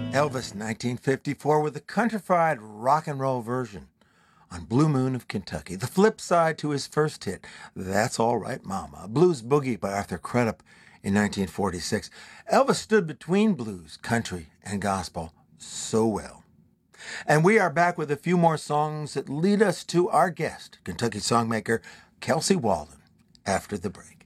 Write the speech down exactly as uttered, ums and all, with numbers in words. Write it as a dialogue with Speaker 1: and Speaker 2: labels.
Speaker 1: Elvis, nineteen fifty-four, with a countrified rock and roll version on Blue Moon of Kentucky. The flip side to his first hit, That's All Right Mama, a blues boogie by Arthur Crudup in nineteen forty-six. Elvis stood between blues, country, and gospel so well. And we are back with a few more songs that lead us to our guest, Kentucky songmaker Kelsey Walden, after the break.